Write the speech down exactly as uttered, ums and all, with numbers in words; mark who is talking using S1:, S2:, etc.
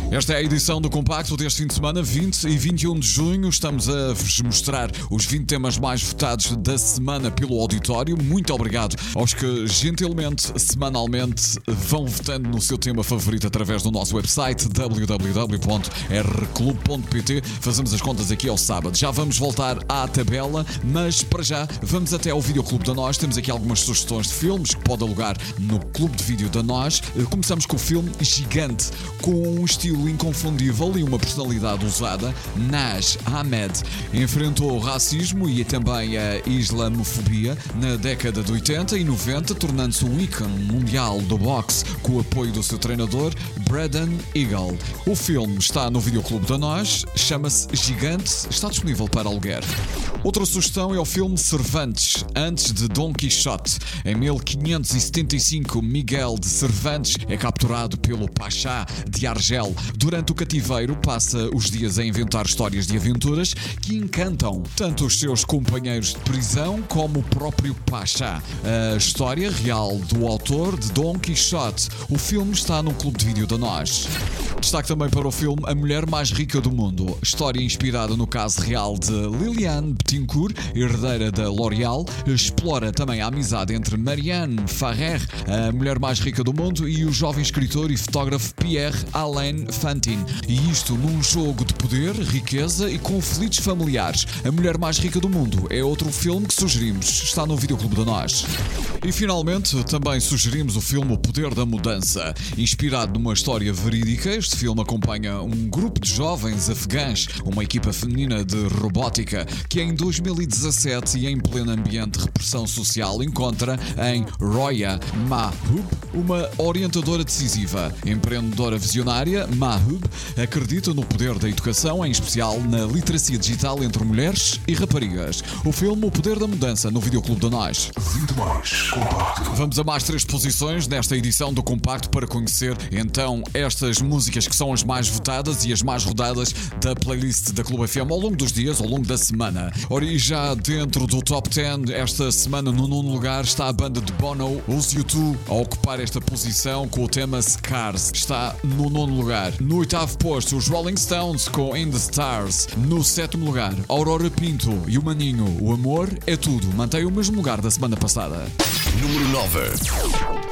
S1: Esta é a edição do Compacto deste fim de semana, vinte e vinte e um de junho. Estamos a vos mostrar os vinte temas mais votados da semana pelo auditório. Muito obrigado aos que gentilmente, semanalmente, vão votando no seu tema favorito através do nosso website w w w ponto r clube ponto p t. Fazemos as contas aqui ao sábado. Já vamos voltar à tabela, mas para já vamos até ao Videoclube da Nós. Temos aqui algumas sugestões de filmes que pode alugar no Clube de Vídeo da Nós. Começamos com o filme Gigante, com um estilo inconfundível e uma personalidade usada. Naz Ahmed enfrentou o racismo e também a islamofobia na década de oitenta e noventa, tornando-se um ícone mundial do boxe com o apoio do seu treinador Braden Eagle. O filme está no Videoclube da Nós, chama-se Gigante, está disponível para aluguer. Outra sugestão é o filme Cervantes, antes de Dom Quixote. Em mil quinhentos e setenta e cinco, Miguel de Cervantes é capturado pelo Pachá de Argel. Durante o cativeiro, passa os dias a inventar histórias de aventuras que encantam tanto os seus companheiros de prisão como o próprio Pachá. A história real do autor de Dom Quixote. O filme está no Clube de Vídeo da Nós. Destaque também para o filme A Mulher Mais Rica do Mundo. História inspirada no caso real de Liliane Bettencourt, herdeira da L'Oréal. Explora também a amizade entre Marianne Farrer, a mulher mais rica do mundo, e o jovem escritor e fotógrafo Pierre-Alain Fantin. E isto num jogo de poder, riqueza e conflitos familiares. A Mulher Mais Rica do Mundo é outro filme que sugerimos. Está no Videoclube da Nós. E finalmente também sugerimos o filme O Poder da Mudança. Inspirado numa história verídica, este filme acompanha um grupo de jovens afegãs, uma equipa feminina de robótica, que em dois mil e dezassete e em pleno ambiente de repressão social encontra em Roya Mahub uma orientadora decisiva. Empreendedora visionária, Mahub acredita no poder da educação, em especial na literacia digital entre mulheres e raparigas. O filme O Poder da Mudança no Videoclube da Nós.
S2: vinte mais Compacto.
S1: Vamos a mais três posições nesta edição do Compacto para conhecer então estas músicas que são as mais votadas e as mais rodadas da playlist da Clube F M ao longo dos dias, ao longo da semana. Ora, e já dentro do Top dez, esta semana no nono lugar está a banda de Bono, os U dois, a ocupar esta posição com o tema Scars. Está no nono lugar. No oitavo posto, os Rolling Stones com In the Stars. No sétimo lugar, Aurora Pinto e o Maninho, O Amor é Tudo. Mantém o mesmo lugar da semana passada.
S2: Número nove.